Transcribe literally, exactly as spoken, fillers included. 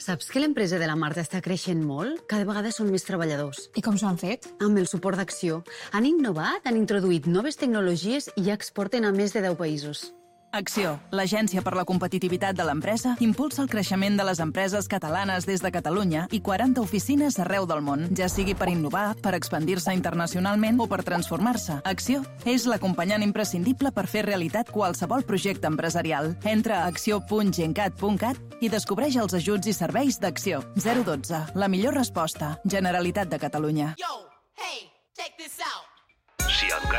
Saps que l'empresa de la Marta està creixent molt? Cada vegada són més treballadors. I com s'ho han fet? Amb el suport d'Acció. Han innovat, han introduït noves tecnologies i ja exporten a més de deu països. Acció, l'agència per la competitivitat de l'empresa, impulsa el creixement de les empreses catalanes des de Catalunya i quaranta oficines arreu del món, ja sigui per innovar, per expandir-se internacionalment o per transformar-se. Acció és l'acompanyant imprescindible per fer realitat qualsevol projecte empresarial. Entra a acció punt gencat punt cat i descobreix els ajuts i serveis d'Acció. zero dotze, la millor resposta. Generalitat de Catalunya. Yo, hey, check this out. Si encara